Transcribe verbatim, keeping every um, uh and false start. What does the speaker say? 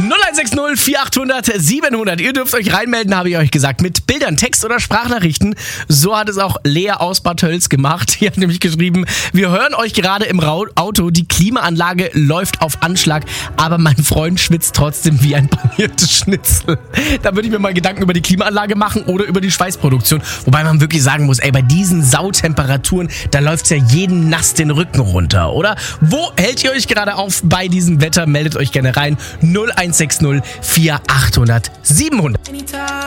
null eins sechs null vier acht null null sieben null null. Ihr dürft euch reinmelden, habe ich euch gesagt, mit Bildern, Text oder Sprachnachrichten. So hat es auch Lea aus Bad Tölz gemacht. Die hat nämlich geschrieben, wir hören euch gerade im Auto, die Klimaanlage läuft auf Anschlag, aber mein Freund schwitzt trotzdem wie ein paniertes Schnitzel. Da würde ich mir mal Gedanken über die Klimaanlage machen oder über die Schweißproduktion. Wobei man wirklich sagen muss, ey, bei diesen Sautemperaturen, da läuft es ja jeden nass den Rücken runter, oder? Wo hält ihr euch gerade auf bei diesem Wetter? Meldet euch gerne rein. null eins sechs null vier acht null null sieben null null.